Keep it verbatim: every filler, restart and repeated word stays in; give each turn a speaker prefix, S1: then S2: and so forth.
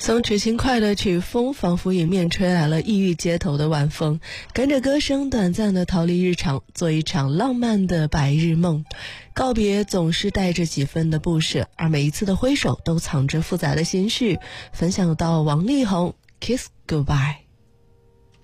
S1: 松弛轻快的曲风仿佛迎面吹来了异域街头的晚风，跟着歌声短暂的逃离日常，做一场浪漫的白日梦。告别总是带着几分的不舍，而每一次的挥手都藏着复杂的心绪。分享到王力宏 Kiss Goodbye。